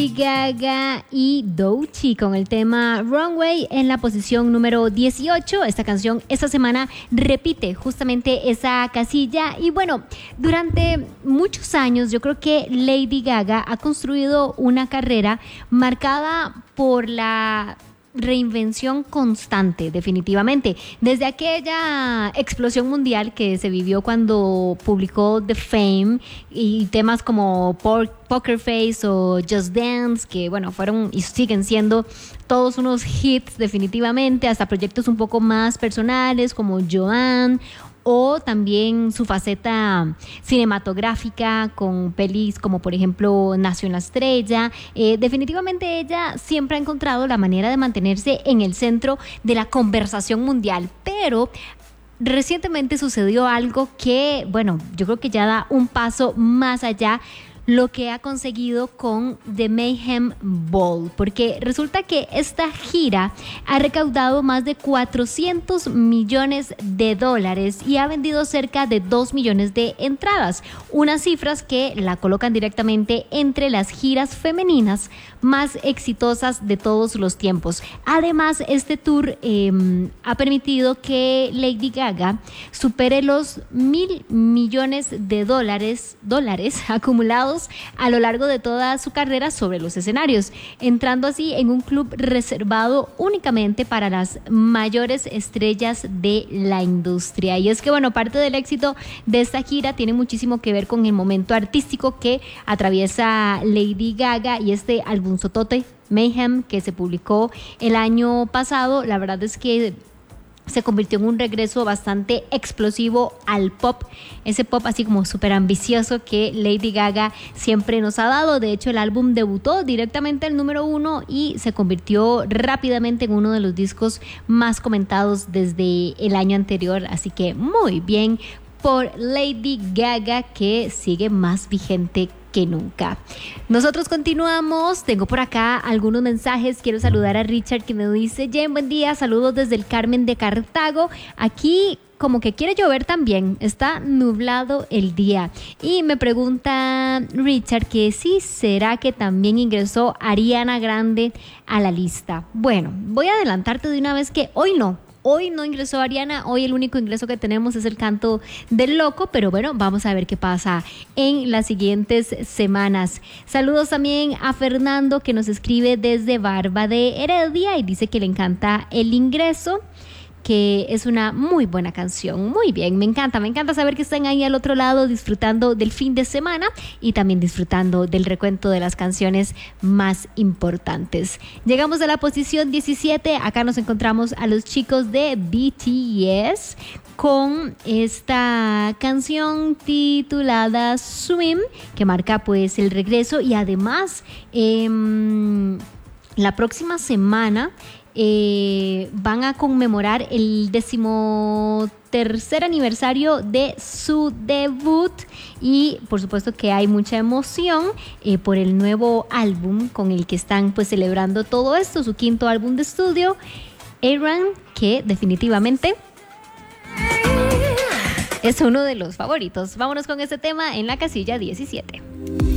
Gaga y Doechii con el tema Runway en la posición número 18. Esta canción esta semana repite justamente esa casilla y bueno, durante muchos años yo creo que Lady Gaga ha construido una carrera marcada por la reinvención constante, definitivamente. Desde aquella explosión mundial que se vivió cuando publicó The Fame y temas como Poker Face o Just Dance, que bueno, fueron y siguen siendo todos unos hits definitivamente, hasta proyectos un poco más personales como Joanne, o también su faceta cinematográfica con pelis como por ejemplo Nació una estrella. Definitivamente ella siempre ha encontrado la manera de mantenerse en el centro de la conversación mundial, pero recientemente sucedió algo que, bueno, yo creo que ya da un paso más allá lo que ha conseguido con The Mayhem Ball, porque resulta que esta gira ha recaudado más de $400 millones y ha vendido cerca de 2 millones de entradas, unas cifras que la colocan directamente entre las giras femeninas más exitosas de todos los tiempos. Además, este tour ha permitido que Lady Gaga supere los $1,000 millones acumulados a lo largo de toda su carrera sobre los escenarios, entrando así en un club reservado únicamente para las mayores estrellas de la industria. Y es que bueno, parte del éxito de esta gira tiene muchísimo que ver con el momento artístico que atraviesa Lady Gaga y este álbum sotote Mayhem que se publicó el año pasado. La verdad es que se convirtió en un regreso bastante explosivo al pop, ese pop así como súper ambicioso que Lady Gaga siempre nos ha dado. De hecho, el álbum debutó directamente al número 1 y se convirtió rápidamente en uno de los discos más comentados desde el año anterior, así que muy bien por Lady Gaga, que sigue más vigente que nunca. Nosotros continuamos. Tengo por acá algunos mensajes. Quiero saludar a Richard, que me dice: Jen, buen día, saludos desde el Carmen de Cartago. Aquí como que quiere llover también, está nublado el día. Y me pregunta Richard que sí, ¿será que también ingresó Ariana Grande a la lista? Bueno, voy a adelantarte de una vez que hoy no ingresó Ariana. Hoy el único ingreso que tenemos es el canto del loco, pero bueno, vamos a ver qué pasa en las siguientes semanas. Saludos también a Fernando, que nos escribe desde Barba de Heredia y dice que le encanta El Ingreso, que es una muy buena canción. Muy bien, me encanta saber que están ahí al otro lado disfrutando del fin de semana y también disfrutando del recuento de las canciones más importantes. Llegamos a la posición 17, acá nos encontramos a los chicos de BTS con esta canción titulada Swim, que marca pues el regreso y además la próxima semana van a conmemorar el 13º aniversario de su debut y por supuesto que hay mucha emoción por el nuevo álbum con el que están pues celebrando todo esto, su 5º álbum de estudio, Aaron, que definitivamente es uno de los favoritos. Vámonos con este tema en la casilla 17.